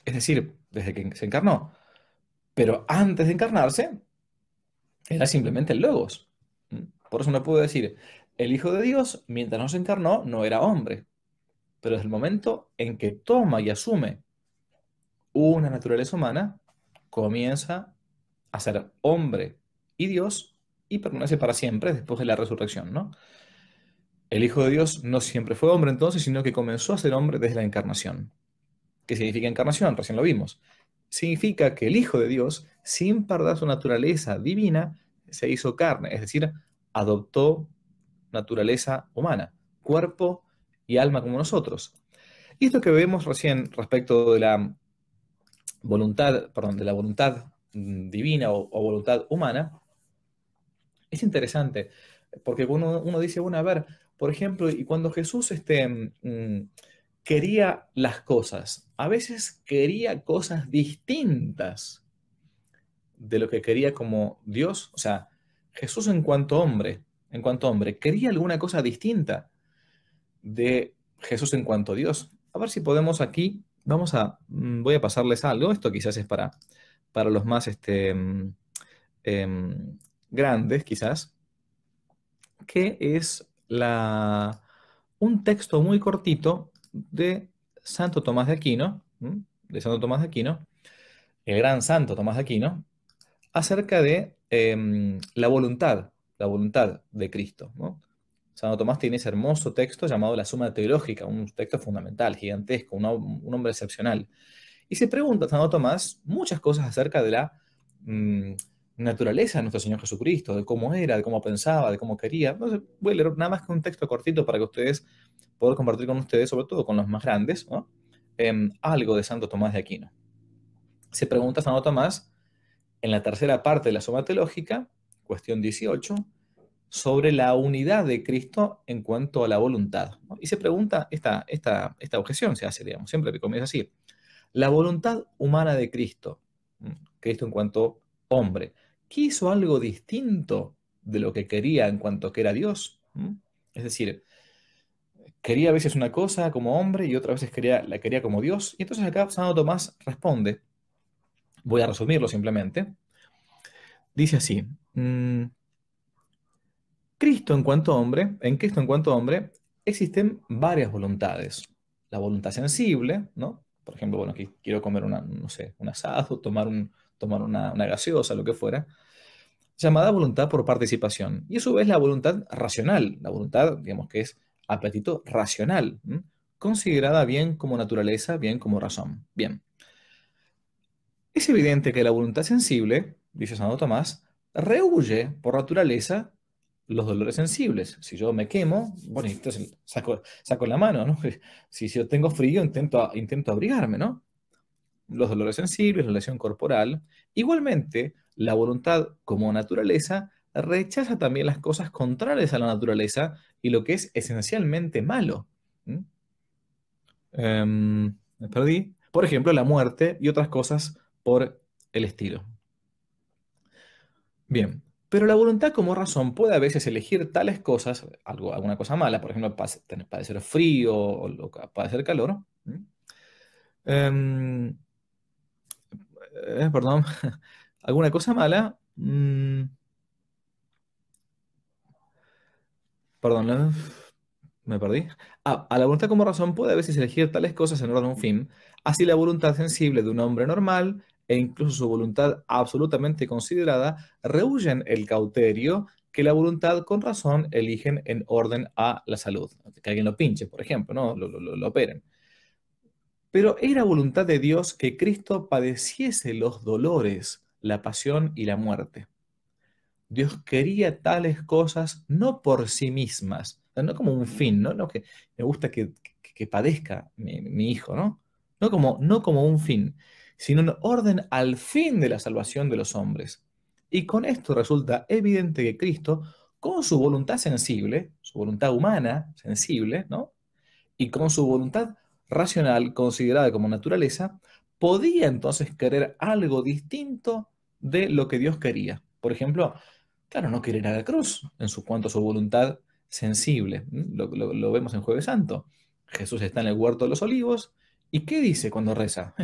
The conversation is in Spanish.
es decir, desde que se encarnó. Pero antes de encarnarse, era simplemente el Logos. ¿Mm? Por eso no puedo decir, el Hijo de Dios, mientras no se encarnó, no era hombre. Pero desde el momento en que toma y asume una naturaleza humana, comienza a ser hombre y Dios y permanece para siempre después de la resurrección, ¿no? El Hijo de Dios no siempre fue hombre entonces, sino que comenzó a ser hombre desde la encarnación. ¿Qué significa encarnación? Recién lo vimos. Significa que el Hijo de Dios, sin perder su naturaleza divina, se hizo carne, es decir, adoptó naturaleza humana, cuerpo y alma como nosotros. Y esto que vemos recién respecto de la voluntad, perdón, de la voluntad divina o voluntad humana, es interesante, porque uno dice, bueno, a ver, por ejemplo, y cuando Jesús quería las cosas, a veces quería cosas distintas de lo que quería como Dios, o sea, Jesús en cuanto hombre, quería alguna cosa distinta de Jesús en cuanto Dios. A ver si podemos aquí, voy a pasarles algo, esto quizás es para los más em, grandes, quizás, que es un texto muy cortito de Santo Tomás de Aquino, ¿m? De Santo Tomás de Aquino, el gran Santo Tomás de Aquino, acerca de la voluntad de Cristo, ¿no? Santo Tomás tiene ese hermoso texto llamado la Suma Teológica, un texto fundamental, gigantesco, un hombre excepcional. Y se pregunta a Santo Tomás muchas cosas acerca de la mm, naturaleza de nuestro Señor Jesucristo, de cómo era, de cómo pensaba, de cómo quería. Entonces, voy a leer nada más que un texto cortito para que ustedes puedan compartir con ustedes, sobre todo con los más grandes, ¿no? Algo de Santo Tomás de Aquino. Se pregunta a Santo Tomás en la tercera parte de la Suma Teológica, cuestión 18, sobre la unidad de Cristo en cuanto a la voluntad, ¿no? Y se pregunta, esta objeción se hace, digamos, siempre que comienza así. La voluntad humana de Cristo, Cristo en cuanto hombre, ¿quiso algo distinto de lo que quería en cuanto que era Dios? Es decir, quería a veces una cosa como hombre y otras veces la quería como Dios. Y entonces acá Santo Tomás responde, voy a resumirlo simplemente, dice así, Cristo en cuanto hombre, existen varias voluntades. La voluntad sensible, ¿no? Por ejemplo, bueno, aquí quiero comer no sé, un asado, tomar una gaseosa, lo que fuera, llamada voluntad por participación. Y a su vez la voluntad racional, la voluntad, digamos que es apetito racional, ¿m? Considerada bien como naturaleza, bien como razón. Bien, es evidente que la voluntad sensible, dice Santo Tomás, rehúye por naturaleza los dolores sensibles. Si yo me quemo, bueno, entonces saco la mano, ¿no? Si yo tengo frío, intento abrigarme, ¿no? Los dolores sensibles, la lesión corporal. Igualmente, la voluntad como naturaleza rechaza también las cosas contrarias a la naturaleza y lo que es esencialmente malo. ¿Mm? Me perdí. Por ejemplo, la muerte y otras cosas por el estilo. Bien, pero la voluntad como razón puede a veces elegir tales cosas, alguna cosa mala, por ejemplo, padecer frío padecer calor. ¿Mm? Em, Perdón, alguna cosa mala. Perdón, me perdí. A la voluntad como razón puede a veces elegir tales cosas en orden a un fin. Así la voluntad sensible de un hombre normal e incluso su voluntad absolutamente considerada rehuyen el cauterio que la voluntad con razón eligen en orden a la salud. Que alguien lo pinche, por ejemplo, ¿no? Lo operen. Pero era voluntad de Dios que Cristo padeciese los dolores, la pasión y la muerte. Dios quería tales cosas no por sí mismas, o sea, no como un fin, ¿no? No que me gusta que padezca mi hijo, ¿no? No como un fin, sino en orden al fin de la salvación de los hombres. Y con esto resulta evidente que Cristo, con su voluntad sensible, su voluntad humana sensible, ¿no? Y con su voluntad racional considerada como naturaleza, podía entonces querer algo distinto de lo que Dios quería. Por ejemplo, claro, no querer ir a la cruz en cuanto a su voluntad sensible. Lo vemos en Jueves Santo. Jesús está en el huerto de los olivos. ¿Y qué dice cuando reza?